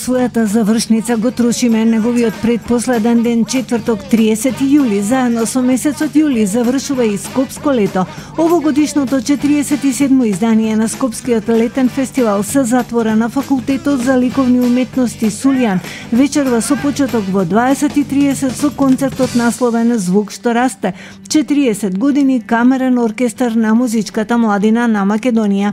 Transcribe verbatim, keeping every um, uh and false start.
својата завршница го трошиме неговиот предпоследен ден, четврток триесети јули. Заедно со месецот јули завршува и Скопско лето. Овогодишното четириесет и седмо издание на Скопскиот летен фестивал се затвора на Факултетот за ликовни уметности Сулјан. Вечерва со почеток во дваесет и триесет со концертот насловен Звук што расте. четириесет години камерен оркестар на музичката младина на Македонија.